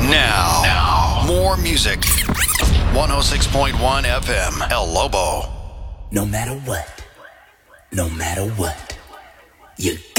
Now, more music. 106.1 FM, El Lobo. No matter what, you